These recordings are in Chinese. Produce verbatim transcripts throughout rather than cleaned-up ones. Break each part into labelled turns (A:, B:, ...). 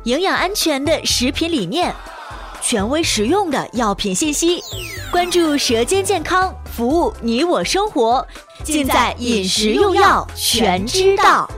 A: 营养安全的食品理念，权威实用的药品信息，关注舌尖健康，服务你我生活，尽在饮食用药全知道。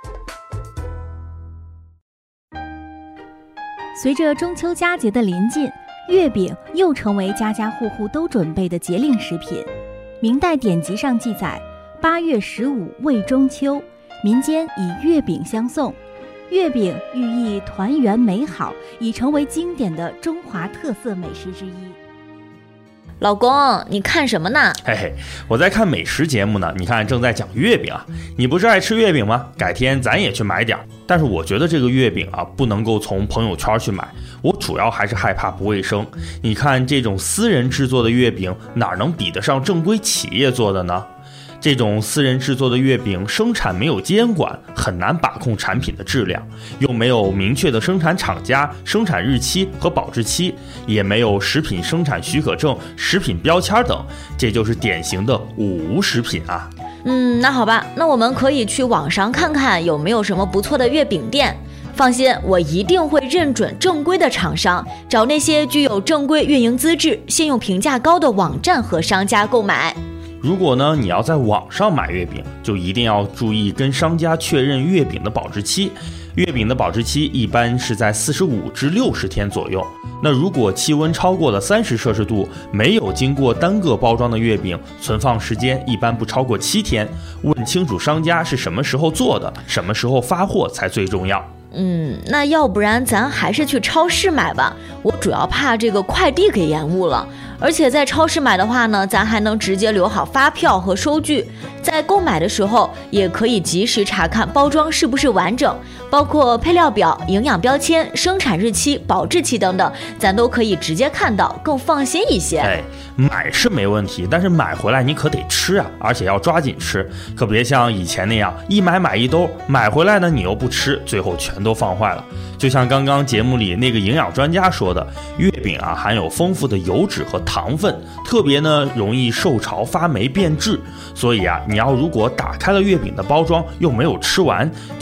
B: 随着中秋佳节的临近，月饼又成为家家户户都准备的节令食品。明代典籍上记载，八月十五为中秋，民间以月饼相送。月饼寓意团圆美好，已成为经典的中华特色美食之一。
A: 老公，你看什么呢？
C: 嘿嘿，我在看美食节目呢。你看，正在讲月饼啊。你不是爱吃月饼吗？改天咱也去买点。但是我觉得这个月饼啊，不能够从朋友圈去买。我主要还是害怕不卫生。你看这种私人制作的月饼，哪能比得上正规企业做的呢？这种私人制作的月饼生产没有监管，很难把控产品的质量，又没有明确的生产厂家、生产日期和保质期，也没有食品生产许可证、食品标签等，这就是典型的五无食品啊。
A: 嗯，那好吧，那我们可以去网上看看有没有什么不错的月饼店。放心，我一定会认准正规的厂商，找那些具有正规运营资质、信用评价高的网站和商家购买。
C: 如果呢，你要在网上买月饼，就一定要注意跟商家确认月饼的保质期。月饼的保质期一般是在四十五至六十天左右。那如果气温超过了三十摄氏度，没有经过单个包装的月饼，存放时间一般不超过七天。问清楚商家是什么时候做的，什么时候发货才最重要。
A: 嗯，那要不然咱还是去超市买吧，我主要怕这个快递给延误了。而且在超市买的话呢，咱还能直接留好发票和收据，在购买的时候也可以及时查看包装是不是完整，包括配料表、营养标签、生产日期、保质期等等，咱都可以直接看到，更放心一些。
C: 哎，买是没问题，但是买回来你可得吃啊，而且要抓紧吃，可别像以前那样一买买一兜，买回来呢你又不吃，最后全都放坏了。就像刚刚节目里那个营养专家说的，月饼啊含有丰富的油脂和糖分，特别呢容易受潮发霉变质，所以啊，你要如果打开了月饼的包装又没有吃完，就